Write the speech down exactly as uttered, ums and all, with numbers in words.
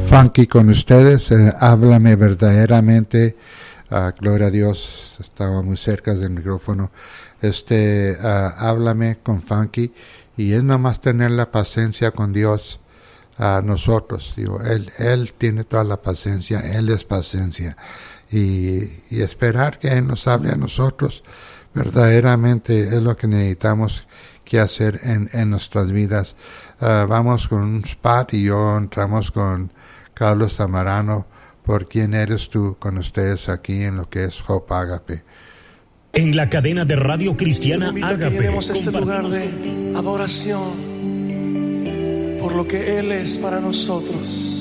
Funky con ustedes. Eh, háblame verdaderamente. Uh, gloria a Dios. Estaba muy cerca del micrófono. Este, uh, háblame con Funky. Y es nada más tener la paciencia con Dios a uh, nosotros. Digo, él, él tiene toda la paciencia. Él es paciencia. Y, y esperar que Él nos hable a nosotros. Verdaderamente es lo que necesitamos que hacer en, en nuestras vidas. Uh, vamos con un spot y yo entramos con Carlos Zamorano, por quién eres tú, con ustedes aquí en lo que es Hope Agape. En la cadena de radio cristiana Agape, que llenemos este lugar de adoración por lo que Él es para nosotros.